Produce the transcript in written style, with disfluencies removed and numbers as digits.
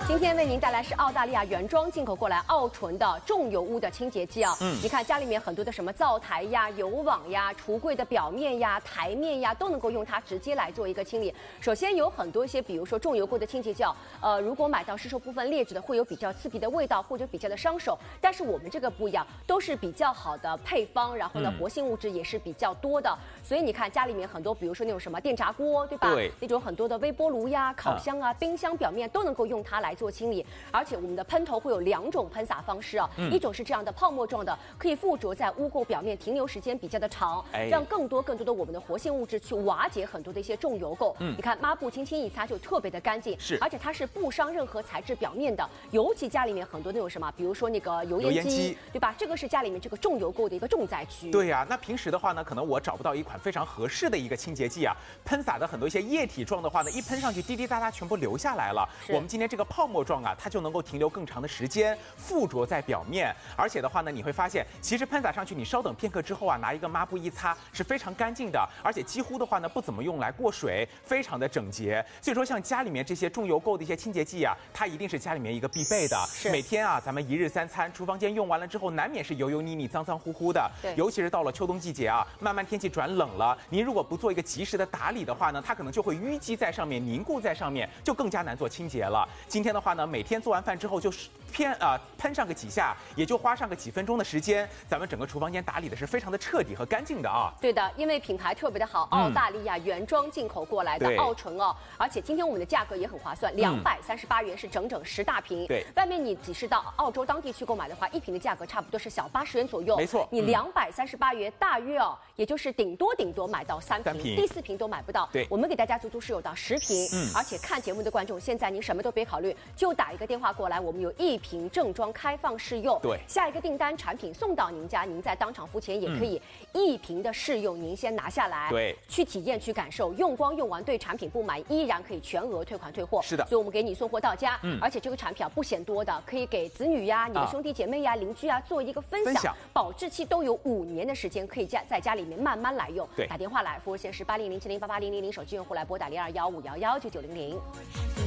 今天为您带来是澳大利亚原装进口过来澳纯的重油污的清洁剂啊。你看家里面很多的什么灶台呀、油网呀、橱柜的表面呀、台面呀，都能够用它直接来做一个清理。首先有很多一些，比如说重油过的清洁剂如果买到吸收部分劣质的，会有比较刺鼻的味道或者比较的伤手。但是我们这个不一样，都是比较好的配方，然后呢，活性物质也是比较多的。所以你看家里面很多，比如说那种什么电炸锅，对吧？对，那种很多的微波炉呀、烤箱啊、冰箱表面都能够用它来做清理。而且我们的喷头会有2种喷洒方式啊，一种是这样的泡沫状的，可以附着在污垢表面，停留时间比较的长，让更多的我们的活性物质去瓦解很多的一些重油垢。你看抹布轻轻一擦就特别的干净，是，而且它是不伤任何材质表面的。尤其家里面很多那种什么，比如说那个油烟机，对吧？这个是家里面这个重油垢的一个重灾区。 对呀，那平时的话呢，可能我找不到一款非常合适的一个清洁剂啊，喷洒的很多一些液体状的话呢，一喷上去滴滴答答全部流下来了。我们今天这个泡沫状啊，它就能够停留更长的时间，附着在表面。而且的话呢，你会发现，其实喷洒上去，你稍等片刻之后啊，拿一个抹布一擦是非常干净的，而且几乎的话呢，不怎么用来过水，非常的整洁。所以说，像家里面这些重油垢的一些清洁剂啊，它一定是家里面一个必备的。每天啊，咱们1日3餐，厨房间用完了之后，难免是油油腻腻、脏脏乎乎的。对，尤其是到了秋冬季节啊，慢慢天气转冷了，您如果不做一个及时的打理的话呢，它可能就会淤积在上面，凝固在上面，就更加难做清洁了。今天的话呢，每天做完饭之后就是喷上个几下，也就花上个几分钟的时间，咱们整个厨房间打理的是非常的彻底和干净的啊。 对的，因为品牌特别的好，澳大利亚原装进口过来的澳纯哦，而且今天我们的价格也很划算，238元是整整10大瓶。对，外面你只是到澳洲当地去购买的话，一瓶的价格差不多是小80元左右。没错，你238元大约也就是顶多买到3瓶，第4瓶都买不到。对，我们给大家足足是有到10瓶，而且看节目的观众，现在您什么都别考虑，就打一个电话过来，我们有1瓶正装开放试用。对，下一个订单产品送到您家，您在当场付钱也可以1瓶的试用，您先拿下来，对，去体验去感受，用光用完对产品不满依然可以全额退款退货。是的，所以我们给你送货到家，而且这个产品不嫌多的，可以给子女呀、你的兄弟姐妹呀、邻居啊做一个分享，保质期都有5年的时间，可以在家里面慢慢来用。对，打电话来，服务线是8007088000，手机用户来拨打0215119900。